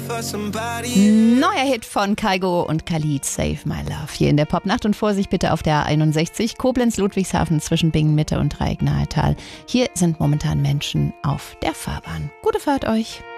Neuer Hit von Kygo und Khalid, Save My Love. Hier in der Popnacht und Vorsicht bitte auf der A61 Koblenz-Ludwigshafen zwischen Bingen-Mitte und Dreieck-Nahetal. Hier sind momentan Menschen auf der Fahrbahn. Gute Fahrt euch.